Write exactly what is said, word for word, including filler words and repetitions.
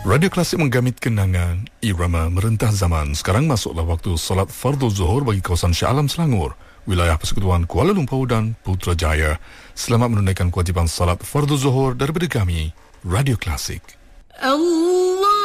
Radio Klasik menggamit kenangan, irama merentah zaman. Sekarang masuklah waktu solat fardu zuhur bagi kawasan Shah Alam Selangor, wilayah Persekutuan Kuala Lumpur dan Putrajaya. Selamat menunaikan kewajipan solat fardu zuhur daripada kami, Radio Klasik. Allah